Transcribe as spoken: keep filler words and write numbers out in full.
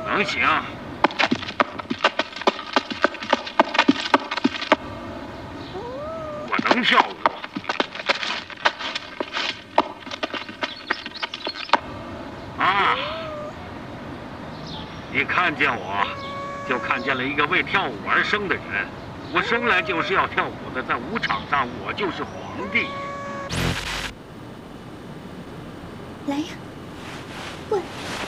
能行。我能跳舞。啊！你看见我，就看见了一个为跳舞而生的人。我生来就是要跳舞的，在舞场上，我就是皇帝。 来呀，过来！